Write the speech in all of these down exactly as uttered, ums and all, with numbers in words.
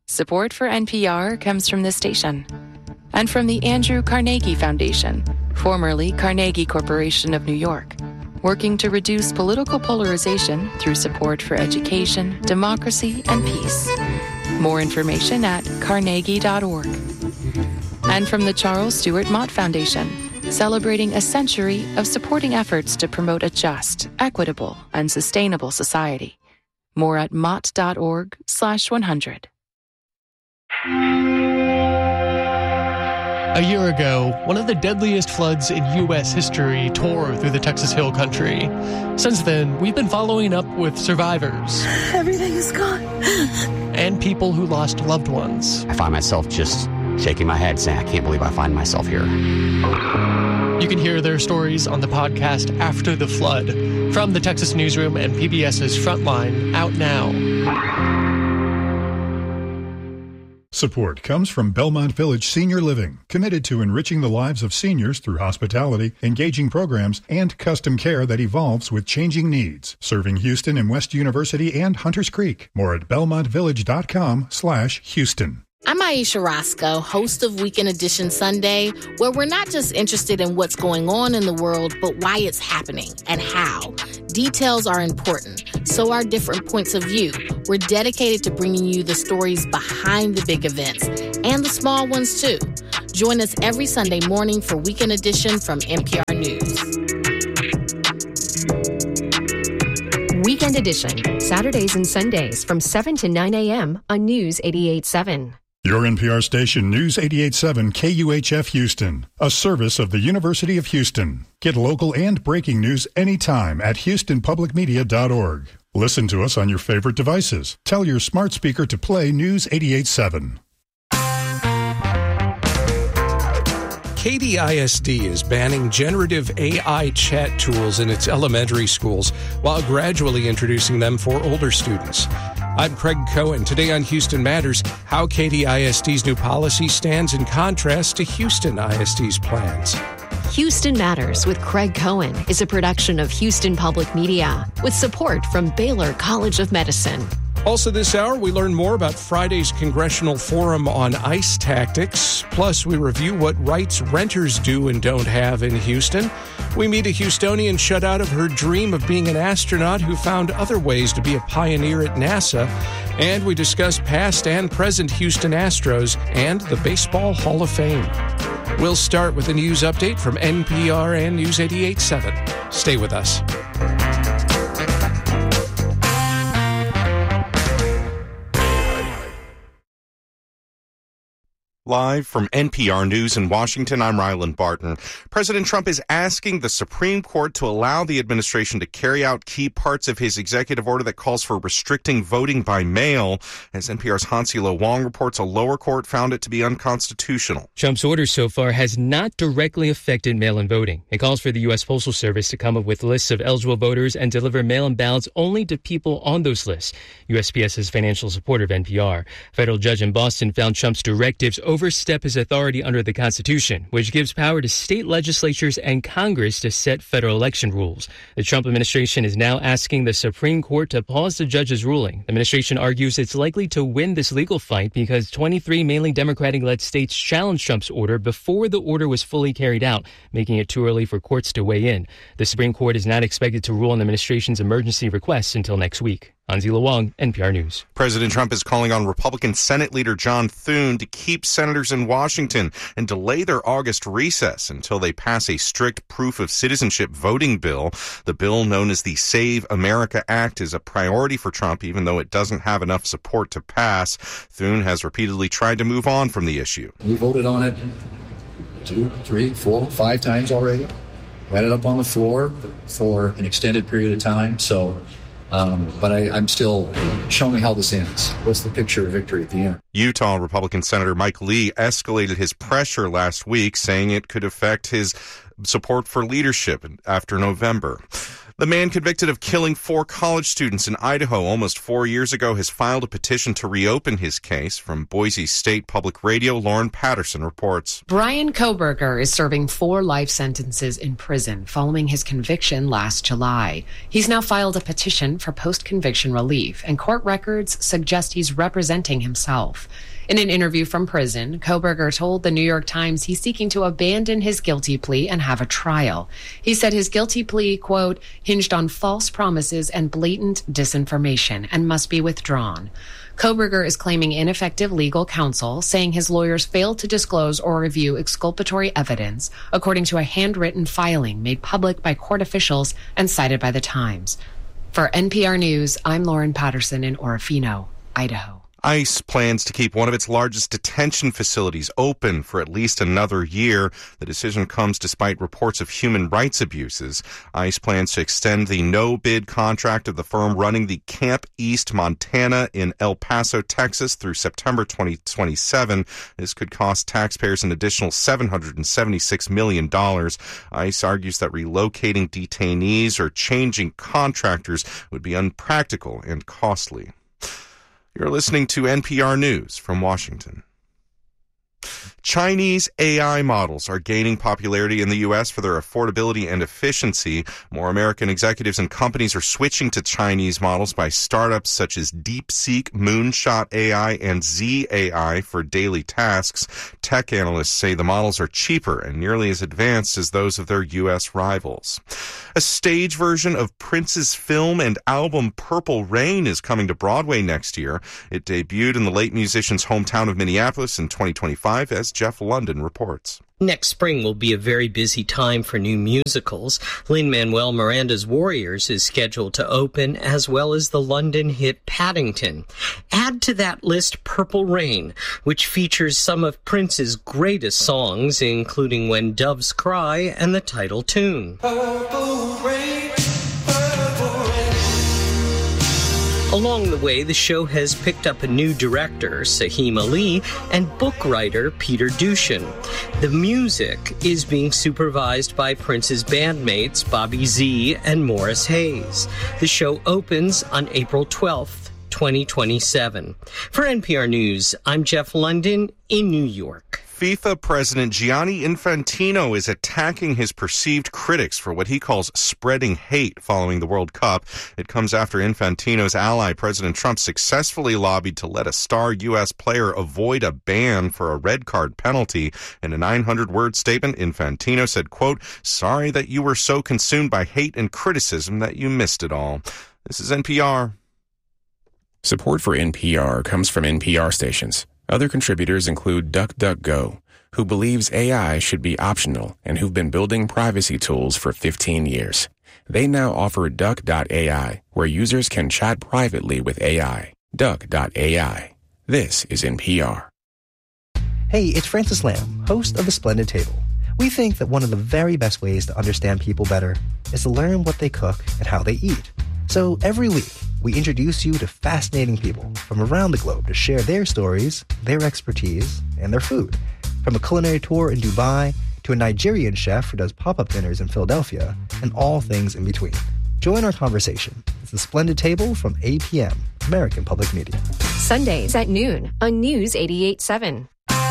Support for N P R comes from this station and from the Andrew Carnegie Foundation, formerly Carnegie Corporation of New York, working to reduce political polarization through support for education, democracy, and peace. More information at carnegie dot org. And from the Charles Stewart Mott Foundation, celebrating a century of supporting efforts to promote a just, equitable, and sustainable society. More at mott dot org slash one hundred. A year ago, one of the deadliest floods in U S history tore through the Texas Hill Country. Since then, we've been following up with survivors. Everything is gone. And people who lost loved ones. I find myself just shaking my head saying, I can't believe I find myself here. You can hear their stories on the podcast After the Flood from the Texas Newsroom and PBS's Frontline, out now. Support comes from Belmont Village Senior Living, committed to enriching the lives of seniors through hospitality, engaging programs, and custom care that evolves with changing needs. Serving Houston and West University and Hunters Creek. More at belmont village dot com slash Houston. I'm Aisha Roscoe, host of Weekend Edition Sunday, where we're not just interested in what's going on in the world, but why it's happening and how. Details are important, so are different points of view. We're dedicated to bringing you the stories behind the big events and the small ones, too. Join us every Sunday morning for Weekend Edition from N P R News. Weekend Edition, Saturdays and Sundays from seven to nine a.m. on News eighty-eight point seven. Your N P R station, News eighty-eight point seven K U H F Houston, a service of the University of Houston. Get local and breaking news anytime at houston public media dot org. Listen to us on your favorite devices. Tell your smart speaker to play News eighty-eight point seven. Katy I S D is banning generative A I chat tools in its elementary schools while gradually introducing them for older students. I'm Craig Cohen. Today on Houston Matters, how Katy I S D's new policy stands in contrast to Houston I S D's plans. Houston Matters with Craig Cohen is a production of Houston Public Media with support from Baylor College of Medicine. Also this hour, we learn more about Friday's Congressional Forum on ICE tactics. Plus, we review what rights renters do and don't have in Houston. We meet a Houstonian shut out of her dream of being an astronaut who found other ways to be a pioneer at NASA. And we discuss past and present Houston Astros and the Baseball Hall of Fame. We'll start with a news update from N P R and News eighty-eight point seven. Stay with us. Live from N P R News in Washington, I'm Ryland Barton. President Trump is asking the Supreme Court to allow the administration to carry out key parts of his executive order that calls for restricting voting by mail. As N P R's Hansilo Wong reports, a lower court found it to be unconstitutional. Trump's order so far has not directly affected mail-in voting. It calls for the U S Postal Service to come up with lists of eligible voters and deliver mail-in ballots only to people on those lists. U S P S's financial supporter of N P R. A federal judge in Boston found Trump's directives overstep his authority under the Constitution, which gives power to state legislatures and Congress to set federal election rules. The Trump administration is now asking the Supreme Court to pause the judge's ruling. The administration argues it's likely to win this legal fight because twenty-three mainly Democratic-led states challenged Trump's order before the order was fully carried out, making it too early for courts to weigh in. The Supreme Court is not expected to rule on the administration's emergency requests until next week. Hansilo Wong, N P R News. President Trump is calling on Republican Senate Leader John Thune to keep senators in Washington and delay their August recess until they pass a strict proof of citizenship voting bill. The bill, known as the Save America Act, is a priority for Trump, even though it doesn't have enough support to pass. Thune has repeatedly tried to move on from the issue. We voted on it two, three, four, five times already. We had it up on the floor for an extended period of time, so... Um, but I, I'm still showing how this ends. What's the picture of victory at the end? Utah Republican Senator Mike Lee escalated his pressure last week, saying it could affect his support for leadership after November. The man convicted of killing four college students in Idaho almost four years ago has filed a petition to reopen his case. From Boise State Public Radio, Lauren Patterson reports. Brian Kohberger is serving four life sentences in prison following his conviction last July. He's now filed a petition for post-conviction relief, and court records suggest he's representing himself. In an interview from prison, Kohberger told the New York Times he's seeking to abandon his guilty plea and have a trial. He said his guilty plea, quote, hinged on false promises and blatant disinformation and must be withdrawn. Kohberger is claiming ineffective legal counsel, saying his lawyers failed to disclose or review exculpatory evidence, according to a handwritten filing made public by court officials and cited by the Times. For N P R News, I'm Lauren Patterson in Orofino, Idaho. ICE plans to keep one of its largest detention facilities open for at least another year. The decision comes despite reports of human rights abuses. ICE plans to extend the no-bid contract of the firm running the Camp East Montana in El Paso, Texas through September twenty twenty-seven. This could cost taxpayers an additional seven hundred seventy-six million dollars. ICE argues that relocating detainees or changing contractors would be unpractical and costly. You're listening to N P R News from Washington. Chinese A I models are gaining popularity in the U S for their affordability and efficiency. More American executives and companies are switching to Chinese models by startups such as DeepSeek, Moonshot A I, and Z A I for daily tasks. Tech analysts say the models are cheaper and nearly as advanced as those of their U S rivals. A stage version of Prince's film and album Purple Rain is coming to Broadway next year. It debuted in the late musician's hometown of Minneapolis in twenty twenty-five, as Jeff London reports. Next spring will be a very busy time for new musicals. Lin-Manuel Miranda's Warriors is scheduled to open, as well as the London hit Paddington. Add to that list Purple Rain, which features some of Prince's greatest songs, including When Doves Cry and the title tune. Purple Rain, Purple Rain. Along the way, the show has picked up a new director, Sahim Ali, and book writer Peter Dushan. The music is being supervised by Prince's bandmates Bobby Z and Morris Hayes. The show opens on April twelfth, twenty twenty-seven. For N P R News, I'm Jeff London in New York. FIFA President Gianni Infantino is attacking his perceived critics for what he calls spreading hate following the World Cup. It comes after Infantino's ally, President Trump, successfully lobbied to let a star U S player avoid a ban for a red card penalty. In a nine hundred word statement, Infantino said, quote, "Sorry that you were so consumed by hate and criticism that you missed it all." This is N P R. Support for N P R comes from N P R stations. Other contributors include DuckDuckGo, who believes A I should be optional and who've been building privacy tools for fifteen years. They now offer Duck dot A I, where users can chat privately with A I. Duck dot A I. This is N P R. Hey, it's Francis Lamb, host of The Splendid Table. We think that one of the very best ways to understand people better is to learn what they cook and how they eat. So every week, we introduce you to fascinating people from around the globe to share their stories, their expertise, and their food. From a culinary tour in Dubai to a Nigerian chef who does pop-up dinners in Philadelphia, and all things in between. Join our conversation. It's The Splendid Table from A P M, American Public Media. Sundays at noon on News eighty-eight point seven.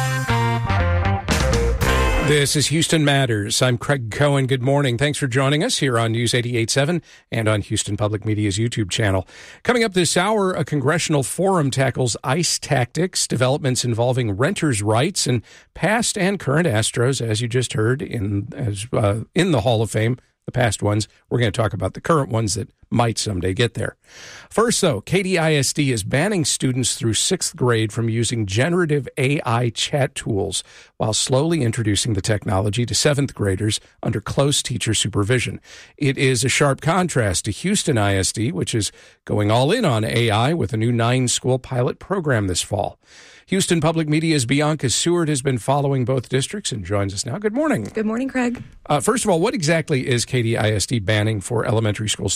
This is Houston Matters. I'm Craig Cohen. Good morning. Thanks for joining us here on News eighty-eight point seven and on Houston Public Media's YouTube channel. Coming up this hour, a congressional forum tackles ICE tactics, developments involving renters' rights, and past and current Astros, as you just heard in as uh, in the Hall of Fame. The past ones. We're going to talk about the current ones that might someday get there. First, though, Katy I S D is banning students through sixth grade from using generative A I chat tools while slowly introducing the technology to seventh graders under close teacher supervision. It is a sharp contrast to Houston I S D, which is going all in on A I with a new nine-school pilot program this fall. Houston Public Media's Bianca Seward has been following both districts and joins us now. Good morning. Good morning, Craig. Uh, first of all, what exactly is Katy I S D banning for elementary school students, and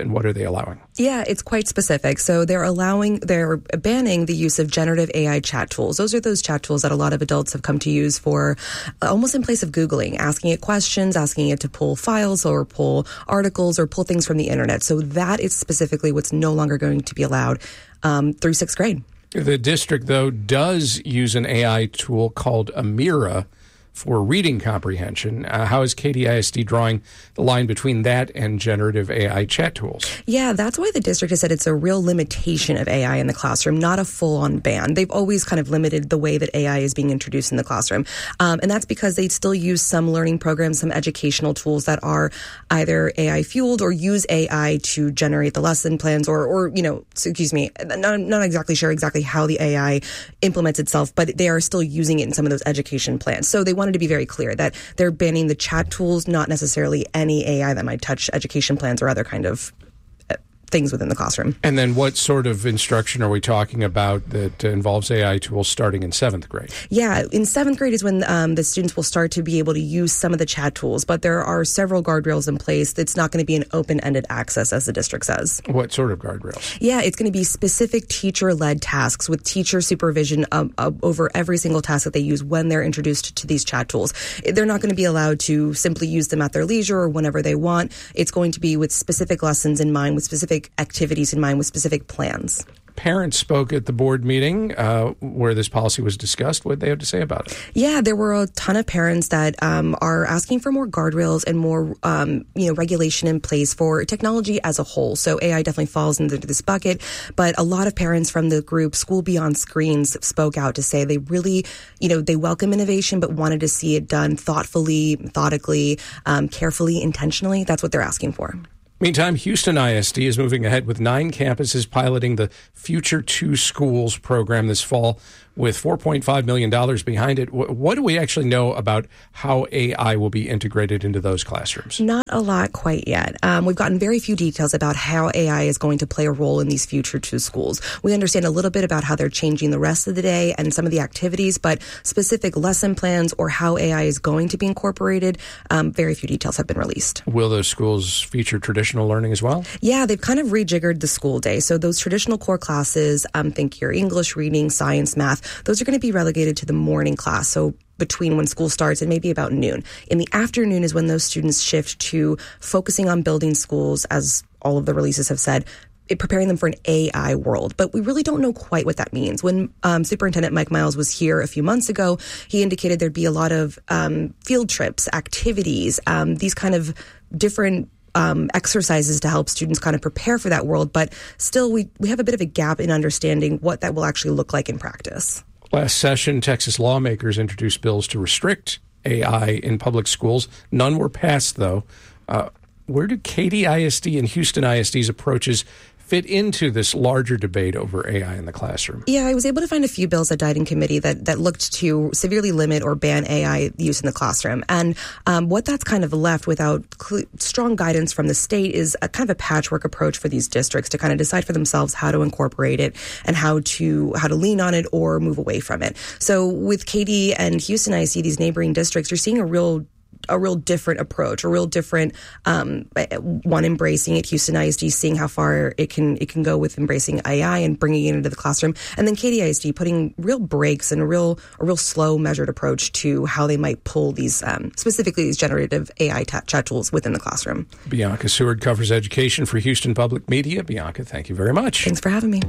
and what are they allowing? Yeah, it's quite specific. So they're allowing, they're banning the use of generative A I chat tools. Those are those chat tools that a lot of adults have come to use for uh, almost in place of Googling, asking it questions, asking it to pull files or pull articles or pull things from the internet. So that is specifically what's no longer going to be allowed um, through sixth grade. The district, though, does use an A I tool called Amira for reading comprehension. Uh, how is Katy I S D drawing the line between that and generative A I chat tools? Yeah, that's why the district has said it's a real limitation of A I in the classroom, not a full-on ban. They've always kind of limited the way that A I is being introduced in the classroom. Um, and that's because they still use some learning programs, some educational tools that are either A I-fueled or use A I to generate the lesson plans or, or you know, excuse me, not, not exactly sure exactly how the A I implements itself, but they are still using it in some of those education plans. So they want to be very clear that they're banning the chat tools, not necessarily any A I that might touch education plans or other kind of things within the classroom. And then what sort of instruction are we talking about that involves A I tools starting in seventh grade? Yeah, in seventh grade is when um, the students will start to be able to use some of the chat tools, but there are several guardrails in place. It's not going to be an open-ended access, as the district says. What sort of guardrails? Yeah, it's going to be specific teacher-led tasks with teacher supervision um, uh, over every single task that they use when they're introduced to these chat tools. They're not going to be allowed to simply use them at their leisure or whenever they want. It's going to be with specific lessons in mind, with specific activities in mind, with specific plans. Parents spoke at the board meeting uh, where this policy was discussed. What did they have to say about it? Yeah, there were a ton of parents that um, are asking for more guardrails and more, um, you know, regulation in place for technology as a whole. So A I definitely falls into this bucket. But a lot of parents from the group School Beyond Screens spoke out to say they really, you know, they welcome innovation, but wanted to see it done thoughtfully, methodically, um, carefully, intentionally. That's what they're asking for. Meantime, Houston I S D is moving ahead with nine campuses piloting the Future Two Schools program this fall with four point five million dollars behind it. What do we actually know about how A I will be integrated into those classrooms? Not a lot quite yet. Um, we've gotten very few details about how A I is going to play a role in these Future Two Schools. We understand a little bit about how they're changing the rest of the day and some of the activities, but specific lesson plans or how A I is going to be incorporated, um, very few details have been released. Will those schools feature traditional learning as well? Yeah, they've kind of rejiggered the school day. So those traditional core classes, um, think your English, reading, science, math, those are going to be relegated to the morning class. So between when school starts and maybe about noon. In the afternoon is when those students shift to focusing on building schools, as all of the releases have said, it, preparing them for an A I world. But we really don't know quite what that means. When um, Superintendent Mike Miles was here a few months ago, he indicated there'd be a lot of um, field trips, activities, um, these kind of different Um, exercises to help students kind of prepare for that world. But still, we, we have a bit of a gap in understanding what that will actually look like in practice. Last session, Texas lawmakers introduced bills to restrict A I in public schools. None were passed, though. Uh, where do Katy I S D and Houston I S D's approaches fit into this larger debate over A I in the classroom? Yeah, I was able to find a few bills that died in committee that, that looked to severely limit or ban A I use in the classroom. And um, what that's kind of left without cl- strong guidance from the state is a kind of a patchwork approach for these districts to kind of decide for themselves how to incorporate it and how to how to lean on it or move away from it. So with Katy and Houston I S D, these neighboring districts, you're seeing a real a real different approach, a real different um, one embracing it. Houston I S D seeing how far it can it can go with embracing A I and bringing it into the classroom, and then Katy I S D putting real breaks and a real a real slow, measured approach to how they might pull these um, specifically these generative A I t- chat tools within the classroom. Bianca Seward covers education for Houston Public Media. Bianca, thank you very much. Thanks for having me.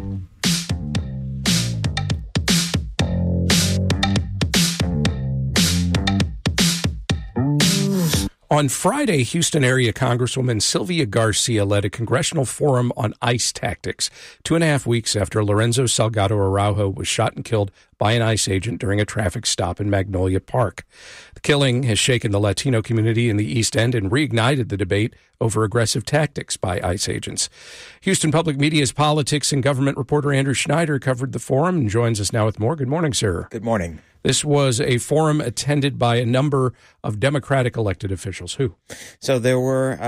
On Friday, Houston area Congresswoman Sylvia Garcia led a congressional forum on ICE tactics, two and a half weeks after Lorenzo Salgado Araujo was shot and killed by an ICE agent during a traffic stop in Magnolia Park. The killing has shaken the Latino community in the East End and reignited the debate over aggressive tactics by ICE agents. Houston Public Media's politics and government reporter Andrew Schneider covered the forum and joins us now with more. Good morning, sir. Good morning. This was a forum attended by a number of Democratic elected officials. Who? So there were uh,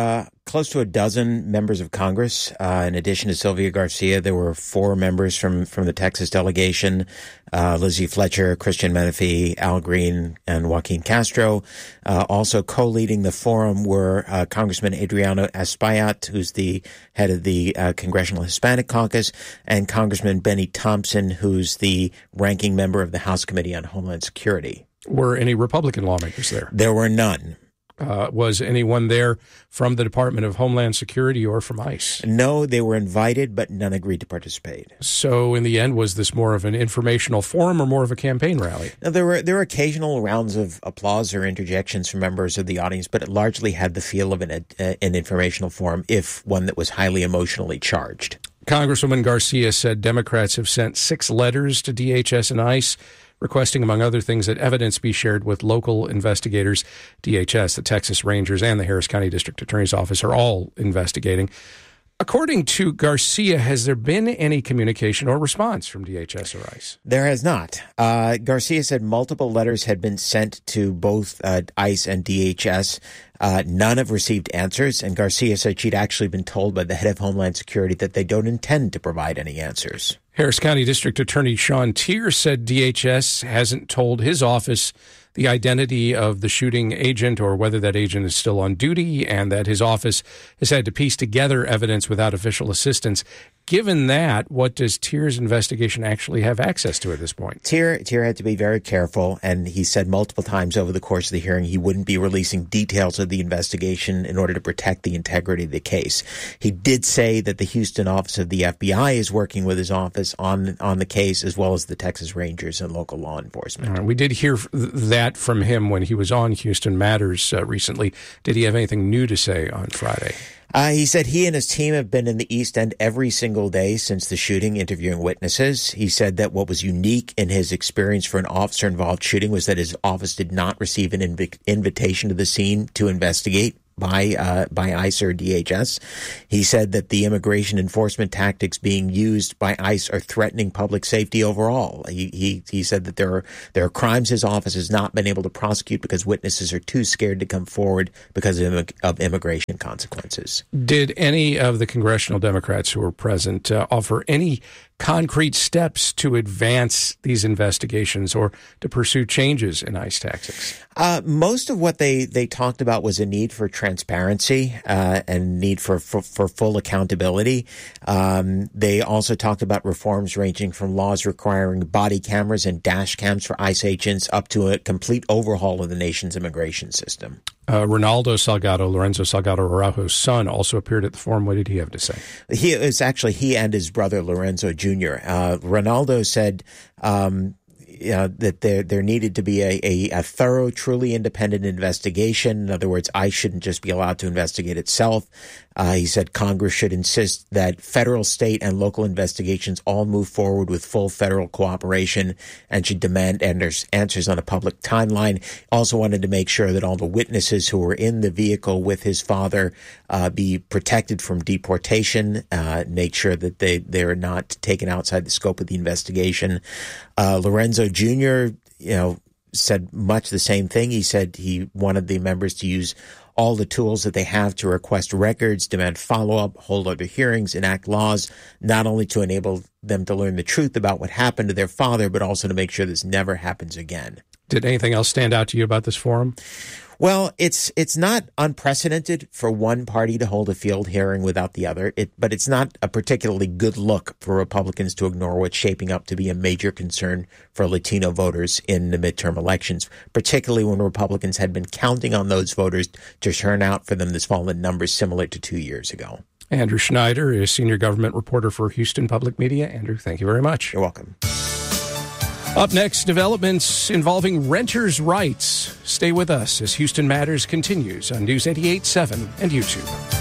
close to a dozen members of Congress. Uh, in addition to Sylvia Garcia, there were four members from, from the Texas delegation, uh, Lizzie Fletcher, Christian Menefee, Al Green, and Joaquin Castro. Uh, also co-leading the forum were uh, Congressman Adriano Espaillat, who's the head of the uh, Congressional Hispanic Caucus, and Congressman Benny Thompson, who's the ranking member of the House Committee on Homeland Security. Were any Republican lawmakers there? There were none. Uh, was anyone there from the Department of Homeland Security or from ICE? No, they were invited, but none agreed to participate. So in the end, was this more of an informational forum or more of a campaign rally? Now, there were there were occasional rounds of applause or interjections from members of the audience, but it largely had the feel of an, uh, an informational forum, if one that was highly emotionally charged. Congresswoman Garcia said Democrats have sent six letters to D H S and ICE requesting, among other things, that evidence be shared with local investigators. D H S, the Texas Rangers, and the Harris County District Attorney's Office are all investigating. According to Garcia, has there been any communication or response from D H S or ICE? There has not. Uh, Garcia said multiple letters had been sent to both uh, ICE and D H S. Uh, none have received answers, and Garcia said she'd actually been told by the head of Homeland Security that they don't intend to provide any answers. Harris County District Attorney Sean Tier said D H S hasn't told his office the identity of the shooting agent or whether that agent is still on duty, and that his office has had to piece together evidence without official assistance. Given that, what does Tier's investigation actually have access to at this point? Tier, Tier had to be very careful, and he said multiple times over the course of the hearing he wouldn't be releasing details of the investigation in order to protect the integrity of the case. He did say that the Houston office of the F B I is working with his office on on the case, as well as the Texas Rangers and local law enforcement. Uh, we did hear that from him when he was on Houston Matters uh, recently. Did he have anything new to say on Friday? Uh, he said he and his team have been in the East End every single day since the shooting, interviewing witnesses. He said that what was unique in his experience for an officer-involved shooting was that his office did not receive an inv- invitation to the scene to investigate by uh, by ICE or D H S. He said that the immigration enforcement tactics being used by ICE are threatening public safety overall. He he, he said that there are there are crimes his office has not been able to prosecute because witnesses are too scared to come forward because of, immig- of immigration consequences. Did any of the congressional Democrats who were present uh, offer any concrete steps to advance these investigations or to pursue changes in ICE tactics? Uh, most of what they, they talked about was a need for transparency uh, and need for, for, for full accountability. Um, they also talked about reforms ranging from laws requiring body cameras and dash cams for ICE agents up to a complete overhaul of the nation's immigration system. Uh, Ronaldo Salgado, Lorenzo Salgado Araujo's son, also appeared at the forum. What did he have to say? He is actually he and his brother Lorenzo Junior Uh, Ronaldo said um, uh, that there there needed to be a, a, a thorough, truly independent investigation. In other words, ICE shouldn't just be allowed to investigate itself. Uh, he said Congress should insist that federal, state, and local investigations all move forward with full federal cooperation and should demand answers on a public timeline. Also wanted to make sure that all the witnesses who were in the vehicle with his father uh, be protected from deportation, uh, make sure that they, they're not taken outside the scope of the investigation. Uh, Lorenzo Junior, you know, said much the same thing. He said he wanted the members to use all the tools that they have to request records, demand follow-up, hold other hearings, enact laws, not only to enable them to learn the truth about what happened to their father, but also to make sure this never happens again. Did anything else stand out to you about this forum? Well, it's it's not unprecedented for one party to hold a field hearing without the other, it, but it's not a particularly good look for Republicans to ignore what's shaping up to be a major concern for Latino voters in the midterm elections, particularly when Republicans had been counting on those voters to turn out for them this fall in numbers similar to two years ago. Andrew Schneider is senior government reporter for Houston Public Media. Andrew, thank you very much. You're welcome. Up next, developments involving renters' rights. Stay with us as Houston Matters continues on News eighty-eight point seven and YouTube.